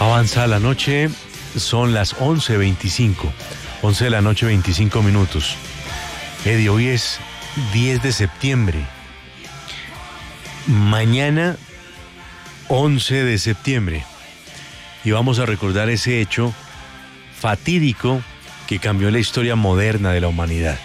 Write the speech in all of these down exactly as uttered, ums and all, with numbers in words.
Avanza la noche, son las once veinticinco, once de la noche, veinticinco minutos. Eddie, hoy es diez de septiembre. Mañana, once de septiembre. Y vamos a recordar ese hecho fatídico que cambió la historia moderna de la humanidad.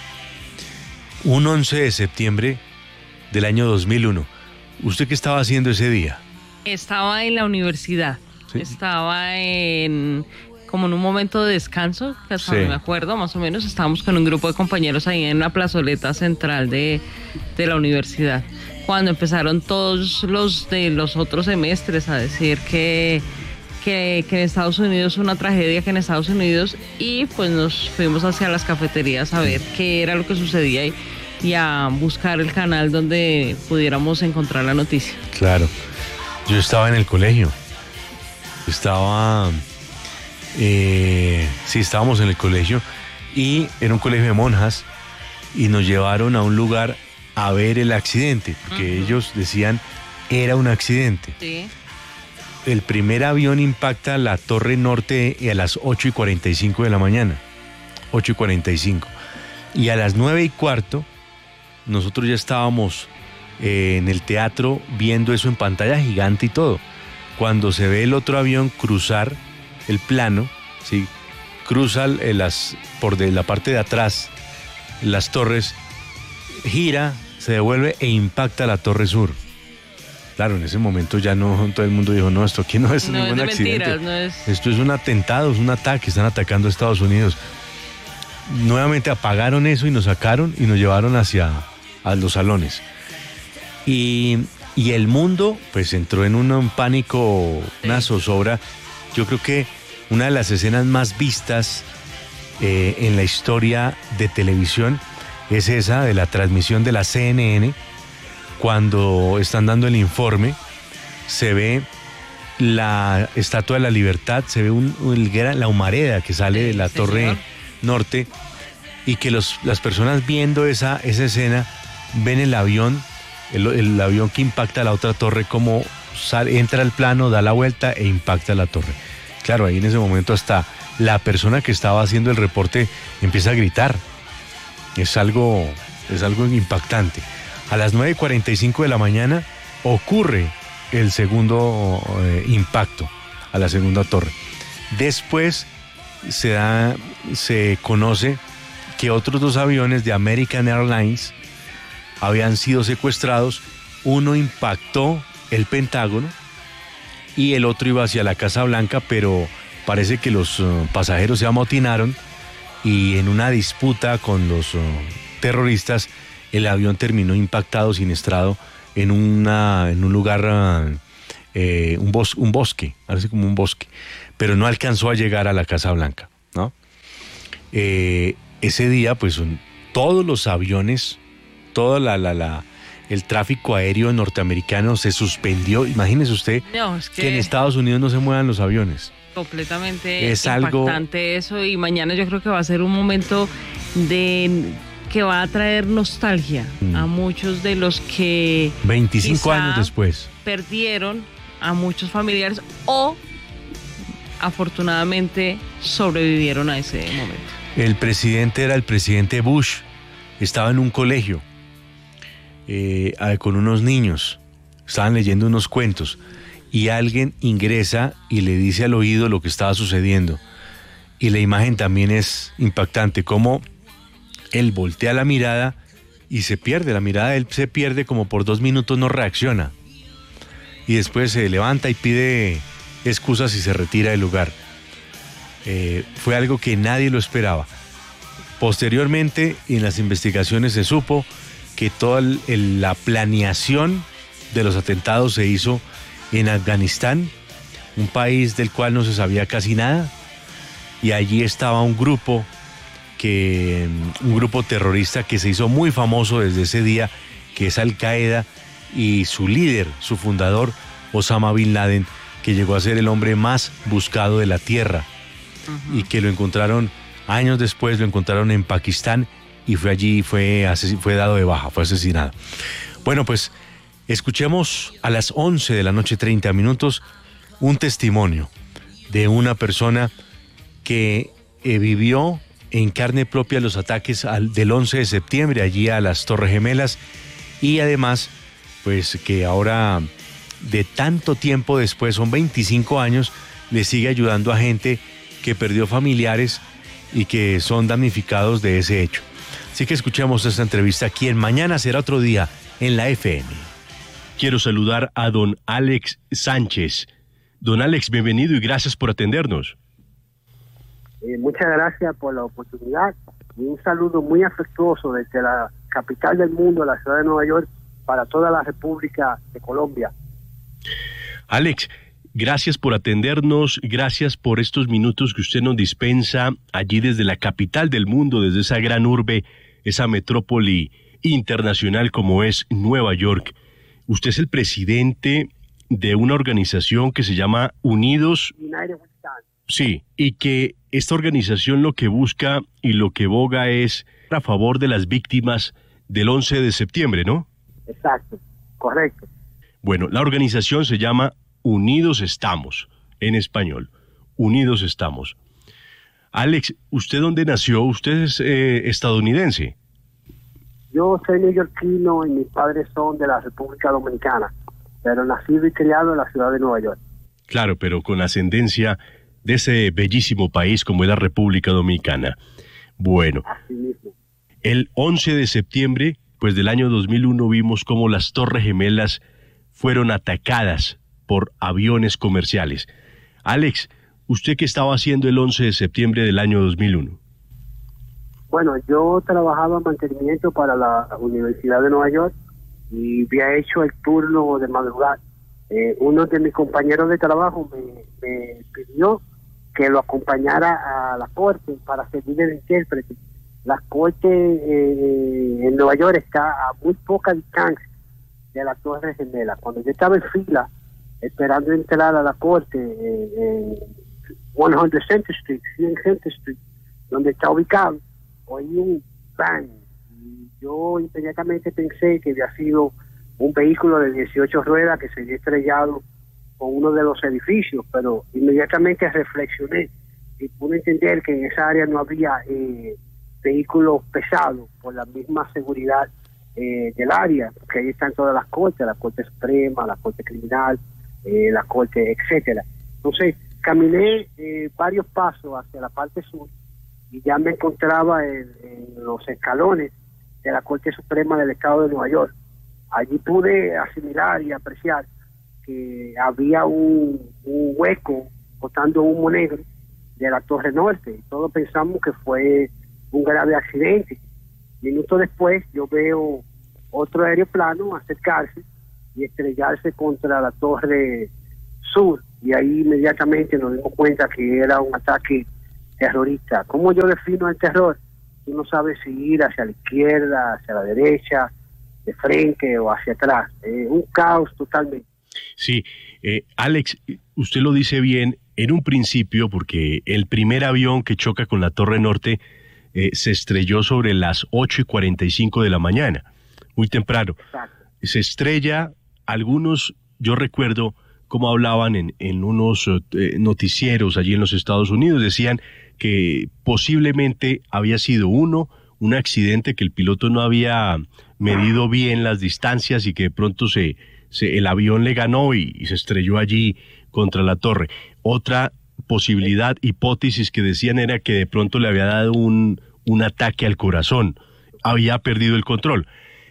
Un once de septiembre del año dos mil uno. ¿Usted qué estaba haciendo ese día? Estaba en la universidad. ¿Sí? Estaba en como en un momento de descanso, que hasta sí. me acuerdo, más o menos, estábamos con un grupo de compañeros ahí en la plazoleta central de, de la universidad, cuando empezaron todos los de los otros semestres a decir que, que, que en Estados Unidos una tragedia, que en Estados Unidos, y pues nos fuimos hacia las cafeterías a ver qué era lo que sucedía y, y a buscar el canal donde pudiéramos encontrar la noticia. Claro, yo estaba en el colegio, estaba... Eh, sí, estábamos en el colegio y era un colegio de monjas y nos llevaron a un lugar a ver el accidente, porque uh-huh. ellos decían era un accidente. Sí. El primer avión impacta la torre norte a las ocho y cuarenta y cinco de la mañana, ocho y cuarenta y cinco, y a las nueve y cuarto nosotros ya estábamos eh, en el teatro viendo eso en pantalla gigante y todo, cuando se ve el otro avión cruzar el plano, ¿sí? Cruza eh, las, por de la parte de atrás las torres, gira, se devuelve e impacta la torre sur. Claro, en ese momento ya no, todo el mundo dijo, no, esto aquí no es no ningún es de accidente. Mentiras, no es... Esto es un atentado, es un ataque, están atacando a Estados Unidos. Nuevamente apagaron eso y nos sacaron y nos llevaron hacia a los salones. Y, y el mundo pues entró en un, un pánico, una zozobra. Yo creo que una de las escenas más vistas eh, en la historia de televisión es esa de la transmisión de la C N N. Cuando están dando el informe, se ve la Estatua de la Libertad, se ve un, un, la humareda que sale de la sí, torre señor. norte, y que los, las personas viendo esa, esa escena ven el avión, el, el avión que impacta la otra torre, como sale, entra al plano, da la vuelta e impacta la torre. Claro, ahí en ese momento hasta la persona que estaba haciendo el reporte empieza a gritar. Es algo, es algo impactante. A las nueve y cuarenta y cinco de la mañana ocurre el segundo eh, impacto a la segunda torre. Después se da, se conoce que otros dos aviones de American Airlines habían sido secuestrados. Uno impactó el Pentágono y el otro iba hacia la Casa Blanca, pero parece que los uh, pasajeros se amotinaron y en una disputa con los uh, terroristas el avión terminó impactado, siniestrado en, una, en un lugar, uh, eh, un, bos, un bosque, parece como un bosque, pero no alcanzó a llegar a la Casa Blanca, ¿no? Eh, ese día, pues, un, todos los aviones, toda la... la, la el tráfico aéreo norteamericano se suspendió. Imagínese usted no, es que, que en Estados Unidos no se muevan los aviones. Completamente es impactante algo... eso, y mañana yo creo que va a ser un momento de que va a traer nostalgia mm. a muchos de los que veinticinco años después perdieron a muchos familiares o afortunadamente sobrevivieron a ese momento. El presidente era el presidente Bush, estaba en un colegio Eh, con unos niños, estaban leyendo unos cuentos y alguien ingresa y le dice al oído lo que estaba sucediendo, y la imagen también es impactante, como él voltea la mirada y se pierde, la mirada de él se pierde como por dos minutos, no reacciona y después se levanta y pide excusas y se retira del lugar. Eh, fue algo que nadie lo esperaba. Posteriormente en las investigaciones se supo que toda el, el, la planeación de los atentados se hizo en Afganistán, un país del cual no se sabía casi nada, y allí estaba un grupo que un grupo terrorista que se hizo muy famoso desde ese día, que es Al Qaeda, y su líder, su fundador, Osama Bin Laden, que llegó a ser el hombre más buscado de la tierra, uh-huh. y que lo encontraron años después, lo encontraron en Pakistán, y fue allí, fue, asesin- fue dado de baja, fue asesinado. Bueno, pues escuchemos a las once de la noche, treinta minutos, un testimonio de una persona que eh, vivió en carne propia los ataques al, del once de septiembre allí a las Torres Gemelas, y además pues que ahora de tanto tiempo después, son veinticinco años, le sigue ayudando a gente que perdió familiares y que son damnificados de ese hecho. Así que escuchemos esta entrevista aquí en Mañana Será Otro Día en la F M. Quiero saludar a don Alex Sánchez. Don Alex, bienvenido y gracias por atendernos. Eh, muchas gracias por la oportunidad y un saludo muy afectuoso desde la capital del mundo, la ciudad de Nueva York, para toda la República de Colombia. Alex, gracias por atendernos, gracias por estos minutos que usted nos dispensa allí desde la capital del mundo, desde esa gran urbe, esa metrópoli internacional como es Nueva York. Usted es el presidente de una organización que se llama Unidos. Sí, y que esta organización lo que busca y lo que boga es a favor de las víctimas del once de septiembre, ¿no? Exacto, correcto. Bueno, la organización se llama Unidos Estamos, en español. Unidos Estamos. Alex, ¿usted dónde nació? ¿Usted es eh, estadounidense? Yo soy neoyorquino y mis padres son de la República Dominicana, pero nacido y criado en la ciudad de Nueva York. Claro, pero con ascendencia de ese bellísimo país como es la República Dominicana. Bueno, así mismo. El once de septiembre, pues del año dos mil uno, vimos cómo las Torres Gemelas fueron atacadas por aviones comerciales. Alex, ¿usted qué estaba haciendo el once de septiembre del año dos mil uno? Bueno, yo trabajaba en mantenimiento para la Universidad de Nueva York y había hecho el turno de madrugada. Eh, uno de mis compañeros de trabajo me, me pidió que lo acompañara a la corte para servir de intérprete. La corte eh, en Nueva York está a muy poca distancia de la Torre Gemela. Cuando yo estaba en fila esperando entrar a la corte eh, en cien Center Street, cien Center Street, donde está ubicado, oí un bang. Y yo inmediatamente pensé que había sido un vehículo de dieciocho ruedas que se había estrellado con uno de los edificios, pero inmediatamente reflexioné y pude entender que en esa área no había eh, vehículos pesados por la misma seguridad eh, del área, porque ahí están todas las cortes, la Corte Suprema, la Corte Criminal, eh, la Corte, etcétera. Entonces, caminé eh, varios pasos hacia la parte sur y ya me encontraba en, en los escalones de la Corte Suprema del Estado de Nueva York. Allí pude asimilar y apreciar que había un, un hueco botando humo negro de la Torre Norte. Y todos pensamos que fue un grave accidente. Minutos después yo veo otro aeroplano acercarse y estrellarse contra la Torre Sur. Y ahí inmediatamente nos dimos cuenta que era un ataque terrorista. ¿Cómo yo defino el terror? Tú no sabes si ir hacia la izquierda, hacia la derecha, de frente o hacia atrás. Eh, un caos totalmente. Sí, eh, Alex, usted lo dice bien en un principio, porque el primer avión que choca con la Torre Norte eh, se estrelló sobre las ocho y cuarenta y cinco de la mañana, muy temprano. Exacto. Se estrella, algunos, yo recuerdo cómo hablaban en, en unos eh, noticieros allí en los Estados Unidos, decían que posiblemente había sido uno, un accidente, que el piloto no había medido bien las distancias y que de pronto se, se el avión le ganó y, y se estrelló allí contra la torre. Otra posibilidad, hipótesis que decían era que de pronto le había dado un, un ataque al corazón, había perdido el control.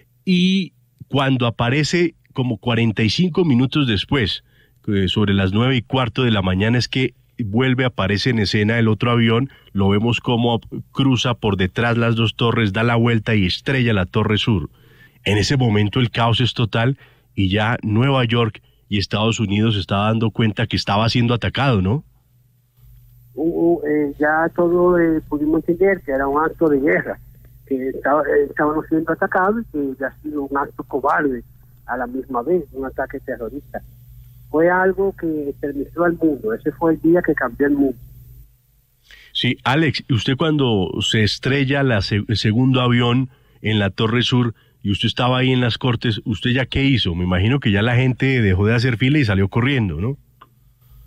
Y cuando aparece como cuarenta y cinco minutos después, eh, sobre las nueve y cuarto de la mañana, es que vuelve, aparece en escena el otro avión, lo vemos como cruza por detrás las dos torres, da la vuelta y estrella la Torre Sur. En ese momento el caos es total y ya Nueva York y Estados Unidos se estaba dando cuenta que estaba siendo atacado, ¿no? Uh, uh, eh, ya todos eh, pudimos entender que era un acto de guerra, que estaba, eh, estábamos siendo atacados y que ha sido un acto cobarde a la misma vez, un ataque terrorista. Fue algo que estremeció al mundo. Ese fue el día que cambió el mundo. Sí, Alex, usted cuando se estrella la se- el segundo avión en la Torre Sur y usted estaba ahí en las cortes, ¿usted ya qué hizo? Me imagino que ya la gente dejó de hacer fila y salió corriendo, ¿no?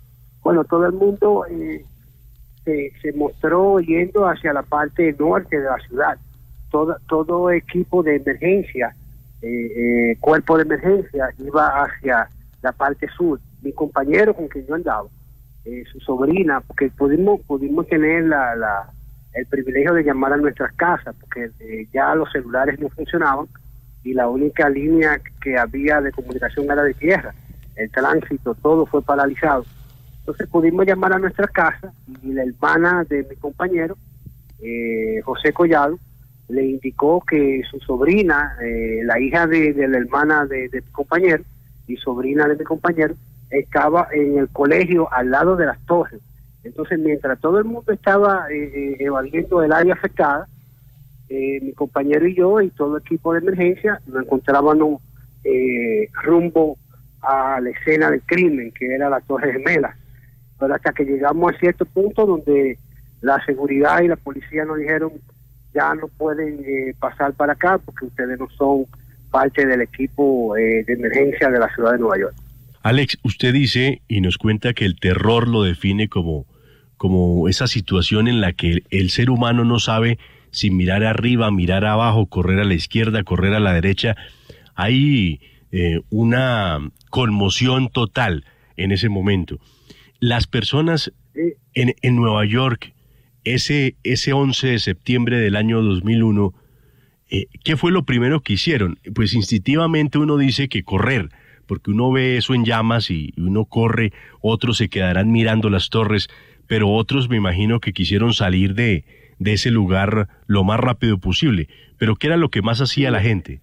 Bueno, todo el mundo eh, se, se mostró yendo hacia la parte norte de la ciudad. Todo, todo equipo de emergencia, eh, eh, cuerpo de emergencia, iba hacia la parte sur. Mi compañero con quien yo andaba, eh, su sobrina, porque pudimos pudimos tener la, la el privilegio de llamar a nuestras casas, porque eh, ya los celulares no funcionaban y la única línea que había de comunicación era de tierra. El tránsito, todo fue paralizado. Entonces pudimos llamar a nuestra casa y la hermana de mi compañero, eh, José Collado, le indicó que su sobrina, eh, la hija de, de la hermana de, de mi compañero y sobrina de mi compañero, estaba en el colegio al lado de las torres. Entonces, mientras todo el mundo estaba eh, eh, evadiendo el área afectada, eh, mi compañero y yo y todo el equipo de emergencia nos encontrábamos eh, rumbo a la escena del crimen, que era la Torre Gemela. Pero hasta que llegamos a cierto punto donde la seguridad y la policía nos dijeron, ya no pueden eh, pasar para acá porque ustedes no son parte del equipo eh, de emergencia de la ciudad de Nueva York. Alex, usted dice y nos cuenta que el terror lo define como, como esa situación en la que el, el ser humano no sabe si mirar arriba, mirar abajo, correr a la izquierda, correr a la derecha. Hay eh, una conmoción total en ese momento. Las personas Sí. en, en Nueva York, ese, ese once de septiembre del año dos mil uno, eh, ¿qué fue lo primero que hicieron? Pues instintivamente uno dice que correr, porque uno ve eso en llamas y uno corre, otros se quedarán mirando las torres, pero otros me imagino que quisieron salir de, de ese lugar lo más rápido posible. Pero ¿qué era lo que más hacía la gente?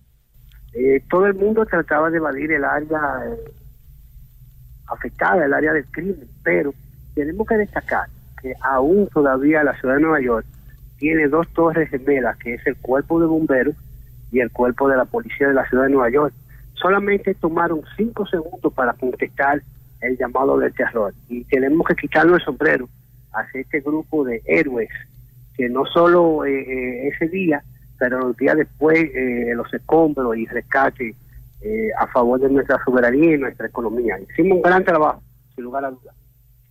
Eh, todo el mundo trataba de evadir el área eh, afectada, el área del crimen, pero tenemos que destacar que aún todavía la ciudad de Nueva York tiene dos torres gemelas, que es el cuerpo de bomberos y el cuerpo de la policía de la ciudad de Nueva York. Solamente tomaron cinco segundos para contestar el llamado del terror. Y tenemos que quitarnos el sombrero hacia este grupo de héroes que no solo eh, eh, ese día, pero los días después, eh, los escombros y rescate eh, a favor de nuestra soberanía y nuestra economía. Hicimos un gran trabajo, sin lugar a dudas.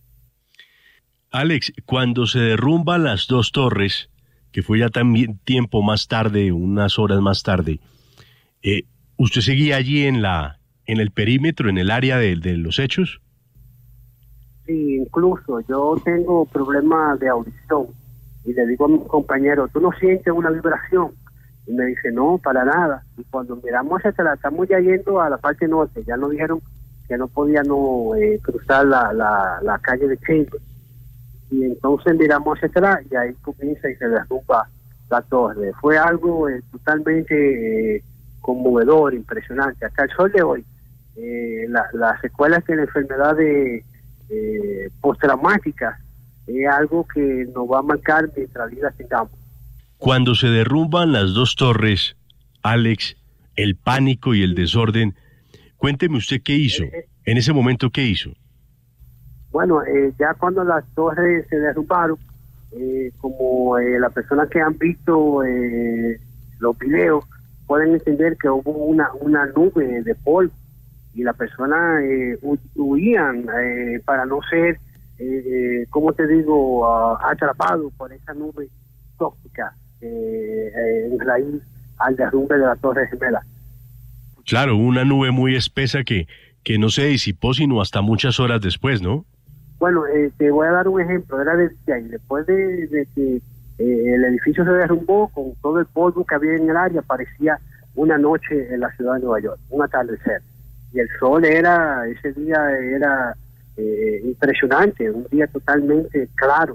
Alex, cuando se derrumban las dos torres, que fue ya también tiempo más tarde, unas horas más tarde, eh, ¿usted seguía allí en la en el perímetro, en el área de, de los hechos? Sí, incluso yo tengo problemas de audición y le digo a mi compañero, ¿tú no sientes una vibración? Y me dice, no, para nada. Y cuando miramos hacia atrás, estamos ya yendo a la parte norte, ya nos dijeron que no podíamos eh, cruzar la, la, la calle de Chambers. Y entonces miramos hacia atrás y ahí comienza y se derrumba la torre. Fue algo eh, totalmente eh, conmovedor, impresionante. Hasta el sol de hoy, eh, la, las secuelas de la enfermedad de, eh, postraumática es algo que nos va a marcar mientras vida tengamos. Cuando se derrumban las dos torres, Alex, el pánico y el desorden, cuénteme usted qué hizo. En ese momento, ¿qué hizo? Bueno, eh, ya cuando las torres se derrumbaron, eh, como eh, las personas que han visto eh, los videos pueden entender que hubo una, una nube de polvo y las personas eh, hu- huían eh, para no ser, eh, eh, como te digo, uh, atrapados por esa nube tóxica eh, eh, en raíz al derrumbe de la Torre Gemela. Claro, una nube muy espesa que, que no se disipó sino hasta muchas horas después, ¿no? Bueno, eh, te voy a dar un ejemplo. Era de día y después de, de que eh, el edificio se derrumbó con todo el polvo que había en el área, parecía una noche en la ciudad de Nueva York, un atardecer. Y el sol era, ese día era eh, impresionante, un día totalmente claro.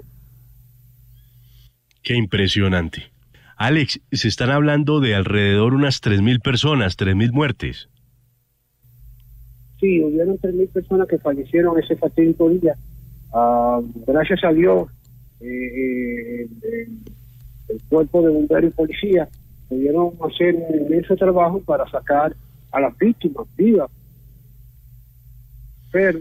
Qué impresionante. Alex, se están hablando de alrededor unas tres mil personas, tres mil muertes. Sí, hubieron tres mil personas que fallecieron ese fatídico día. Uh, gracias a Dios, eh, eh, el, el cuerpo de bomberos y policía pudieron hacer un inmenso trabajo para sacar a las víctimas vivas. Pero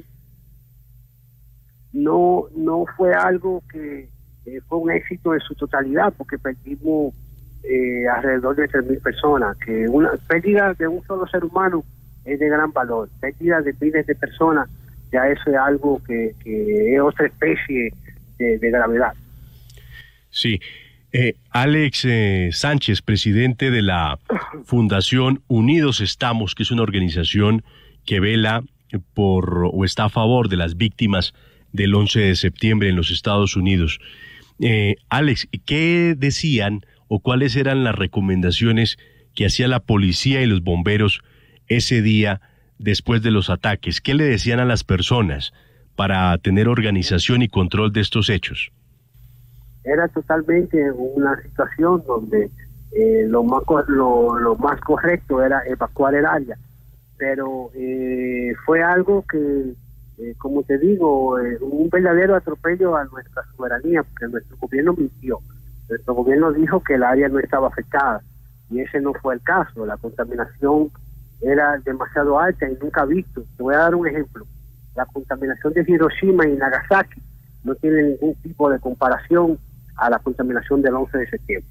no no fue algo que eh, fue un éxito en su totalidad, porque perdimos eh, alrededor de tres mil personas, que una pérdida de un solo ser humano es de gran valor. Pérdida de miles de personas ya eso es algo que, que es otra especie de, de gravedad. Sí. Eh, Alex eh, Sánchez, presidente de la Fundación Unidos Estamos, que es una organización que vela por o está a favor de las víctimas del once de septiembre en los Estados Unidos. Eh, Alex, ¿qué decían o cuáles eran las recomendaciones que hacía la policía y los bomberos ese día después de los ataques? ¿Qué le decían a las personas para tener organización y control de estos hechos? Era totalmente una situación donde eh, lo, más, lo, lo más correcto era evacuar el área, pero eh, fue algo que, eh, como te digo, eh, un verdadero atropello a nuestra soberanía, porque nuestro gobierno mintió. Nuestro gobierno dijo que el área no estaba afectada, y ese no fue el caso. La contaminación era demasiado alta y nunca visto. Te voy a dar un ejemplo. La contaminación de Hiroshima y Nagasaki no tiene ningún tipo de comparación a la contaminación del once de septiembre.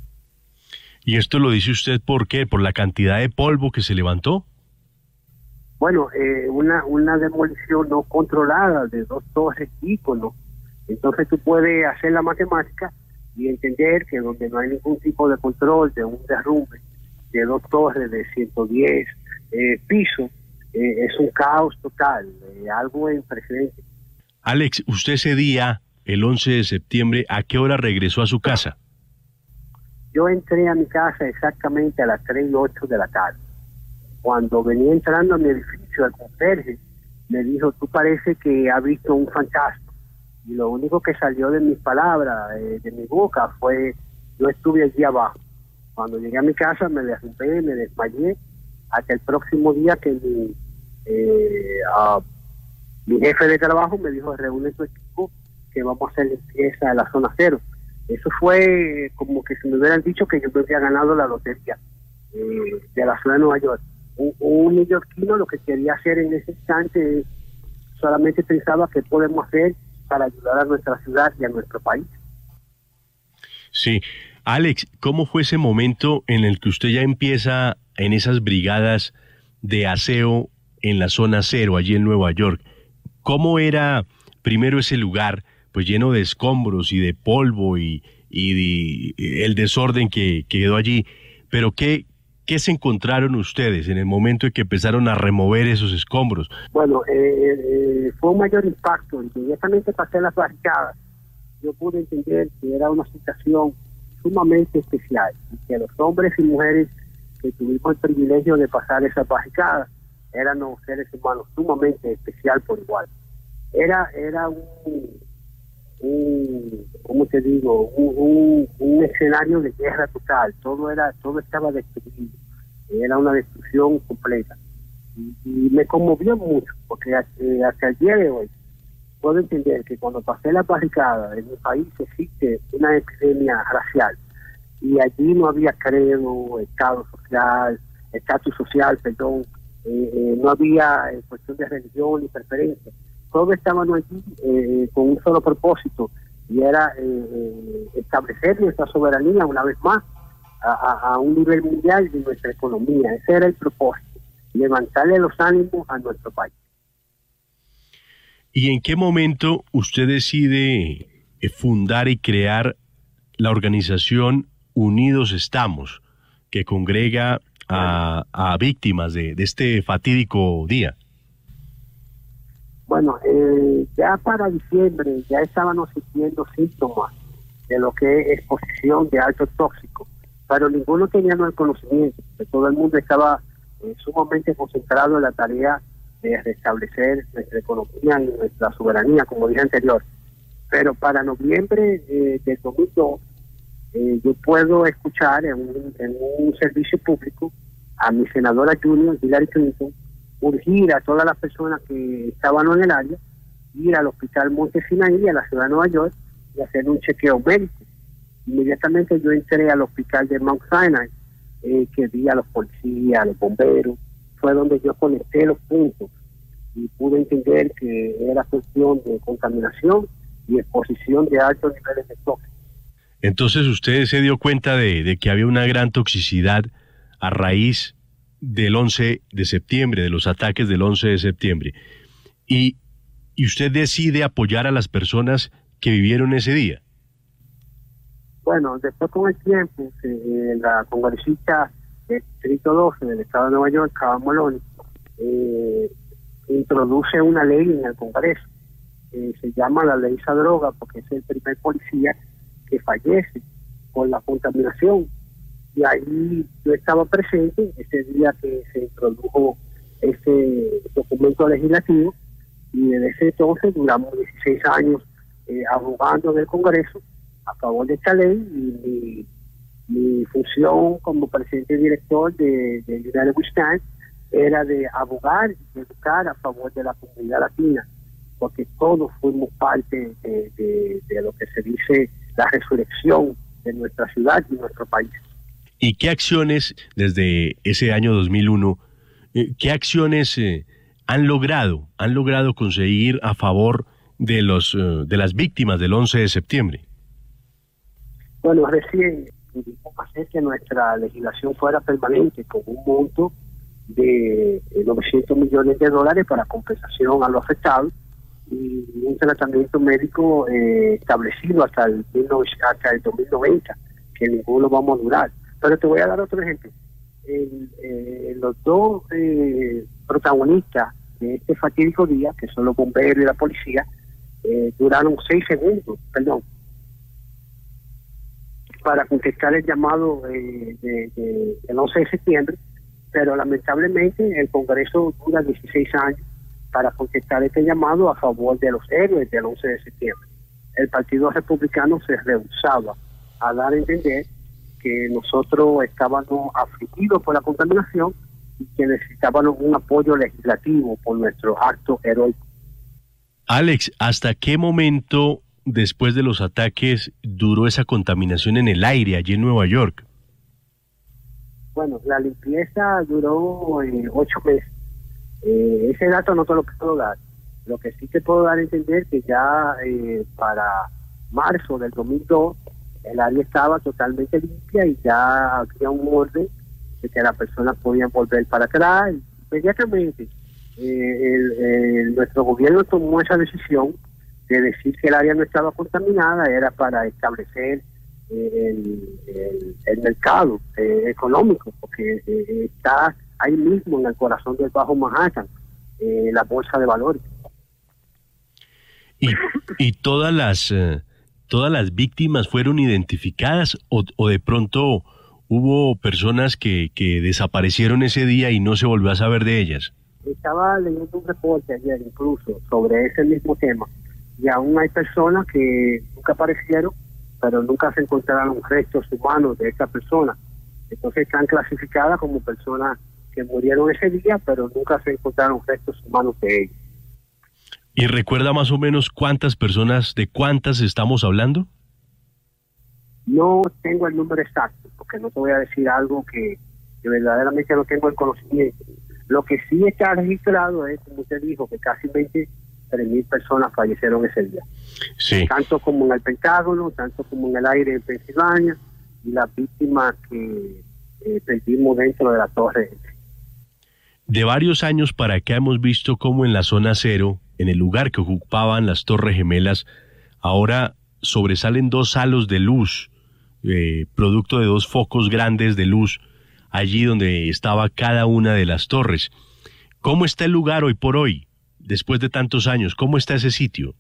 ¿Y esto lo dice usted por qué? ¿Por la cantidad de polvo que se levantó? Bueno, eh, una, una demolición no controlada de dos torres íconos. Entonces tú puedes hacer la matemática y entender que donde no hay ningún tipo de control de un derrumbe de dos torres de ciento diez eh, pisos, eh, es un caos total, eh, algo en precedente. Alex, usted ese día, el once de septiembre, ¿a qué hora regresó a su casa? Yo entré a mi casa exactamente a las tres y ocho de la tarde. Cuando venía entrando a mi edificio, el conserje me dijo, tú parece que has visto un fantasma. Y lo único que salió de mis palabras, eh, de mi boca, fue, yo estuve allí abajo. Cuando llegué a mi casa me derrumbé, me desmayé, hasta el próximo día que mi, eh, uh, mi jefe de trabajo me dijo, reúne tu equipo, que vamos a hacer limpieza de la zona cero. Eso fue como que si me hubieran dicho que yo me había ganado la lotería eh, de la ciudad de Nueva York. Un, un neoyorquino lo que quería hacer en ese instante solamente pensaba qué podemos hacer para ayudar a nuestra ciudad y a nuestro país. Sí. Alex, ¿cómo fue ese momento en el que usted ya empieza en esas brigadas de aseo en la zona cero, allí en Nueva York? ¿Cómo era primero ese lugar, pues lleno de escombros y de polvo y, y, y el desorden que, que quedó allí? Pero ¿qué, qué se encontraron ustedes en el momento en que empezaron a remover esos escombros? Bueno, eh, eh, fue un mayor impacto. Inmediatamente pasé las barricadas. Yo pude entender que era una situación sumamente especial, y que los hombres y mujeres que tuvimos el privilegio de pasar esas barricadas eran los seres humanos sumamente especial por igual. Era era un, un ¿cómo te digo? Un, un, un escenario de guerra total. Todo era todo estaba destruido. Era una destrucción completa. Y, y me conmovió mucho, porque hasta, hasta el día de hoy puedo entender que cuando pasé la barricada en mi país existe una epidemia racial y allí no había credo, estado social, estatus social, perdón, eh, eh, no había eh, cuestión de religión ni preferencia. Todos estaban allí eh, con un solo propósito y era eh, establecer nuestra soberanía una vez más a, a, a un nivel mundial de nuestra economía. Ese era el propósito, levantarle los ánimos a nuestro país. ¿Y en qué momento usted decide fundar y crear la organización Unidos Estamos, que congrega a, a víctimas de, de este fatídico día? Bueno, eh, ya para diciembre ya estábamos sintiendo síntomas de lo que es exposición de alto tóxico, pero ninguno tenía el conocimiento, que todo el mundo estaba eh, sumamente concentrado en la tarea de restablecer nuestra economía y nuestra soberanía, como dije anterior. Pero para noviembre eh, del dos mil dos, eh, yo puedo escuchar en un, en un servicio público a mi senadora junior, Hillary Clinton, urgir a todas las personas que estaban en el área, ir al hospital Monte Sinaí, a la ciudad de Nueva York, y hacer un chequeo médico. Inmediatamente yo entré al hospital de Mount Sinai, eh, que vi a los policías, a los bomberos. Fue donde yo conecté los puntos y pude entender que era cuestión de contaminación y exposición de altos niveles de tóxicos. Entonces usted se dio cuenta de, de que había una gran toxicidad a raíz del once de septiembre, de los ataques del once de septiembre. Y y usted decide apoyar a las personas que vivieron ese día. Bueno, después con el tiempo, eh, la congresista del Distrito doce del Estado de Nueva York, Carol Maloney, eh, introduce una ley en el Congreso. Eh, se llama la ley Zadroga porque es el primer policía que fallece por la contaminación. Y ahí yo estaba presente ese día que se introdujo ese documento legislativo, y desde ese entonces duramos dieciséis años eh, abogando en el Congreso a favor de esta ley, y mi, mi función como presidente y director de, de United We Stand era de abogar y educar a favor de la comunidad latina, porque todos fuimos parte de, de, de lo que se dice la resurrección de nuestra ciudad y nuestro país. ¿Y qué acciones desde ese año dos mil uno, eh, qué acciones eh, han logrado, han logrado conseguir a favor de los uh, de las víctimas del once de septiembre? Bueno, recién pudimos hacer que nuestra legislación fuera permanente con un monto de novecientos millones de dólares para compensación a los afectados y un tratamiento médico eh, establecido hasta el, hasta el dos mil noventa, que ninguno vamos a durar. Pero te voy a dar otro ejemplo. El, eh, los dos eh, protagonistas de este fatídico día, que son los bomberos y la policía, eh, duraron seis segundos, perdón, para contestar el llamado eh, de, de, del once de septiembre, pero lamentablemente el Congreso dura dieciséis años para contestar este llamado a favor de los héroes del once de septiembre. El Partido Republicano se rehusaba a dar a entender que nosotros estábamos afligidos por la contaminación y que necesitábamos un apoyo legislativo por nuestro acto heroico. Alex, ¿hasta qué momento después de los ataques duró esa contaminación en el aire allí en Nueva York? Bueno, la limpieza duró eh, ocho meses. Eh, ese dato no te lo puedo dar. Lo que sí te puedo dar a entender que ya eh, para marzo del dos mil dos el área estaba totalmente limpia y ya había un orden de que las personas podían volver para atrás. Inmediatamente eh, el, el, nuestro gobierno tomó esa decisión de decir que el área no estaba contaminada, era para establecer eh, el, el, el mercado eh, económico, porque eh, está ahí mismo en el corazón del Bajo Manhattan, eh, la bolsa de valores. Y, y todas las eh, todas las víctimas fueron identificadas o, o de pronto hubo personas que, que desaparecieron ese día y no se volvió a saber de ellas. Estaba leyendo un reporte ayer incluso sobre ese mismo tema, y aún hay personas que nunca aparecieron, pero nunca se encontraron restos humanos de esa persona. Entonces están clasificadas como personas que murieron ese día, pero nunca se encontraron restos humanos de ellos. ¿Y recuerda más o menos cuántas personas, de cuántas estamos hablando? No tengo el número exacto, porque no te voy a decir algo que, que verdaderamente no tengo el conocimiento. Lo que sí está registrado es, como usted dijo, que casi veintitrés mil personas fallecieron ese día. Sí. Tanto como en el Pentágono, tanto como en el aire en Pensilvania, y las víctimas que eh, perdimos dentro de la torre. De varios años para acá hemos visto cómo en la zona cero, en el lugar que ocupaban las Torres Gemelas, ahora sobresalen dos halos de luz, eh, producto de dos focos grandes de luz, allí donde estaba cada una de las torres. ¿Cómo está el lugar hoy por hoy, después de tantos años? ¿Cómo está ese sitio?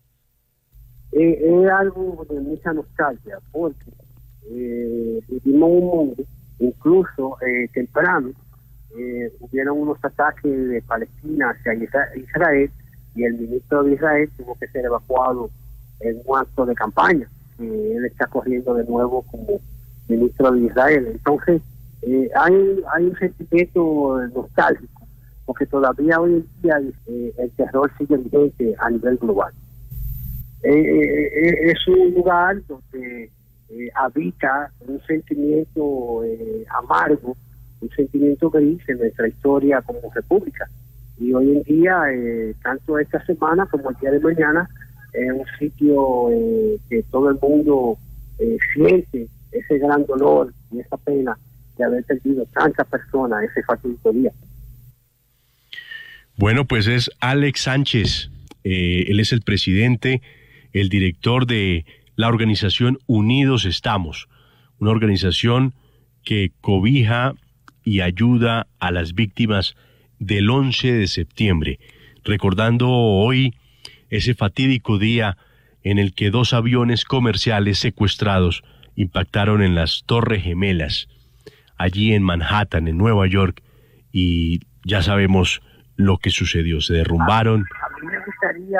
Eh, es algo de mucha nostalgia, porque eh, vivimos un mundo, incluso eh, temprano, eh, hubieron unos ataques de Palestina hacia Israel, y el ministro de Israel tuvo que ser evacuado en un acto de campaña. Eh, él está corriendo de nuevo como ministro de Israel. Entonces, eh, hay, hay un sentimiento nostálgico, porque todavía hoy en día eh, el terror sigue vigente a nivel global. Eh, eh, es un lugar donde eh, habita un sentimiento eh, amargo, un sentimiento gris en nuestra historia como república. Y hoy en día, eh, tanto esta semana como el día de mañana, es un sitio eh, que todo el mundo eh, siente ese gran dolor y esa pena de haber perdido tantas personas ese fatídico día. Bueno, pues es Alex Sánchez, Eh, él es el presidente, el director de la organización Unidos Estamos, una organización que cobija y ayuda a las víctimas del once de septiembre, recordando hoy ese fatídico día en el que dos aviones comerciales secuestrados impactaron en las Torres Gemelas, allí en Manhattan, en Nueva York, y ya sabemos lo que sucedió, se derrumbaron. A mí me gustaría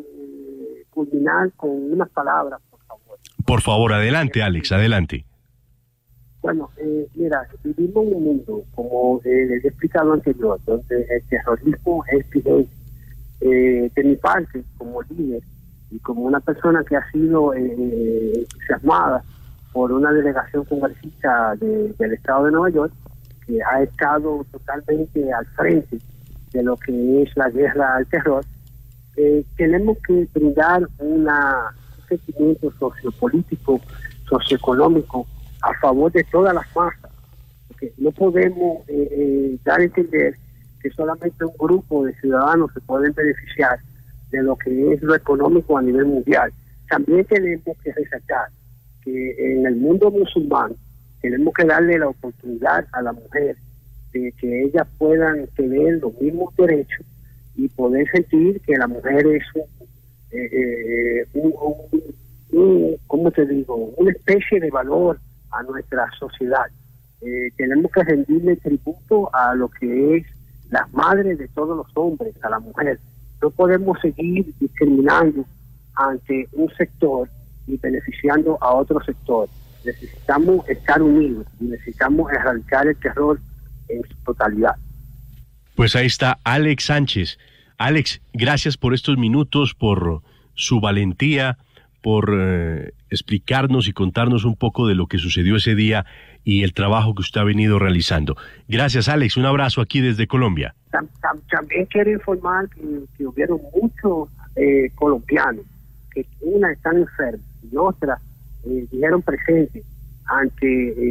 eh, culminar con unas palabras, por favor. Por favor, adelante, Alex, adelante. Bueno, eh, mira, vivimos en un mundo, como eh, les he explicado anterior, donde el terrorismo es vigente. Eh, de mi parte, como líder y como una persona que ha sido eh, entusiasmada por una delegación congresista de, del estado de Nueva York, que ha estado totalmente al frente de lo que es la guerra al terror, eh, tenemos que brindar una, un sentimiento sociopolítico, socioeconómico a favor de todas las masas, porque no podemos eh, eh, dar a entender que solamente un grupo de ciudadanos se pueden beneficiar de lo que es lo económico a nivel mundial. También tenemos que resaltar que en el mundo musulmán tenemos que darle la oportunidad a la mujer de que ellas puedan tener los mismos derechos y poder sentir que la mujer es un, eh, eh, un, un, un ¿cómo te digo? Una especie de valor a nuestra sociedad. Eh, tenemos que rendirle tributo a lo que es las madres de todos los hombres, a la mujer. No podemos seguir discriminando ante un sector y beneficiando a otro sector. Necesitamos estar unidos y necesitamos erradicar el terror en su totalidad. Pues ahí está Alex Sánchez. Alex, gracias por estos minutos, por su valentía, por eh, explicarnos y contarnos un poco de lo que sucedió ese día y el trabajo que usted ha venido realizando. Gracias, Alex. Un abrazo aquí desde Colombia. También quiero informar que, que hubieron muchos eh, colombianos que una están enfermos y otras eh, dijeron presente ante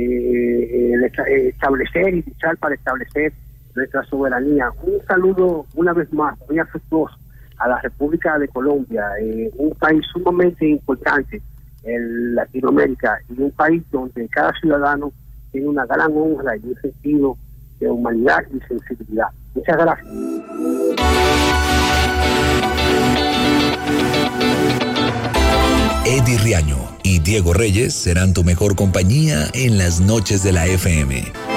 eh, el establecer y luchar para establecer nuestra soberanía. Un saludo una vez más muy afectuoso a la República de Colombia, eh, un país sumamente importante en Latinoamérica y un país donde cada ciudadano tiene una gran honra y un sentido de humanidad y sensibilidad. Muchas gracias. Eddie Riaño y Diego Reyes serán tu mejor compañía en las noches de la F M.